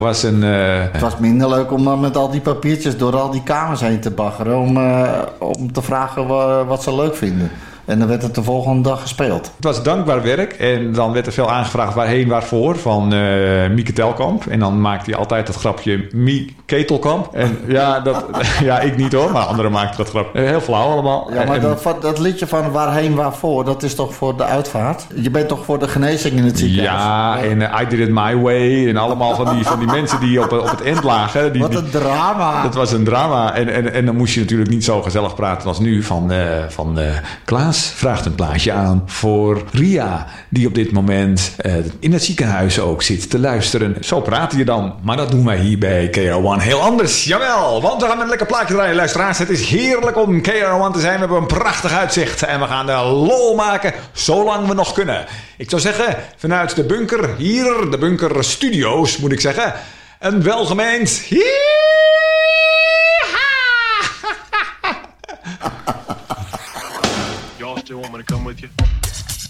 Het was minder leuk om dan met al die papiertjes door al die kamers heen te baggeren om te vragen wat ze leuk vinden. En dan werd het de volgende dag gespeeld. Het was dankbaar werk. En dan werd er veel aangevraagd waarheen, waarvoor. Van Mieke Telkamp. En dan maakte hij altijd dat grapje Mie Ketelkamp. En ja, ik niet hoor. Maar anderen maakten dat grapje. Heel flauw allemaal. Ja, maar dat liedje van waarheen, waarvoor, dat is toch voor de uitvaart? Je bent toch voor de genezing in het ziekenhuis? Ja, en I Did It My Way. En allemaal van die mensen die op het eind lagen. Wat een drama. Dat was een drama. En dan moest je natuurlijk niet zo gezellig praten als nu. Van Klaas vraagt een plaatje aan voor Ria. Die op dit moment in het ziekenhuis ook zit te luisteren. Zo praat je dan. Maar dat doen wij hier bij KRO1 heel anders. Jawel, want we gaan met een lekker plaatje draaien. Luisteraars, het is heerlijk om KRO1 te zijn. We hebben een prachtig uitzicht. En we gaan de lol maken zolang we nog kunnen. Ik zou zeggen, vanuit de bunker hier, de bunker studio's moet ik zeggen. Een welgemeend Y'all still want me to come with you?